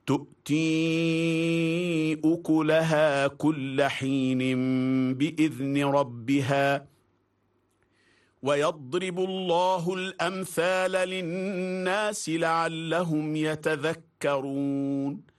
تؤتي أكلها كل حين بإذن ربها ويضرب الله الأمثال للناس لعلهم يتذكرون